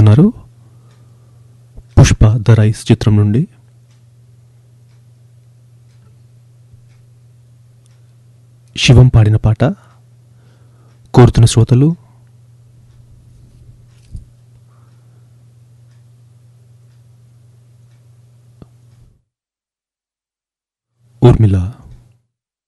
వింటున్నారు Pushpa the rice చిత్రం నుండి. శివం పాడిన పాట కోరుతున్న శ్రోతలు ఊర్మిళ,